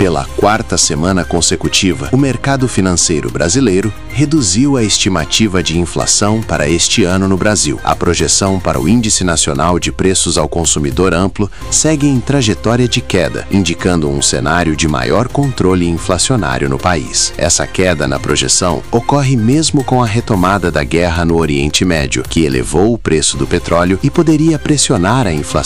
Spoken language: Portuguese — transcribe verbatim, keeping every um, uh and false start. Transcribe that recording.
Pela quarta semana consecutiva, o mercado financeiro brasileiro reduziu a estimativa de inflação para este ano no Brasil. A projeção para o Índice Nacional de Preços ao Consumidor Amplo segue em trajetória de queda, indicando um cenário de maior controle inflacionário no país. Essa queda na projeção ocorre mesmo com a retomada da guerra no Oriente Médio, que elevou o preço do petróleo e poderia pressionar a inflação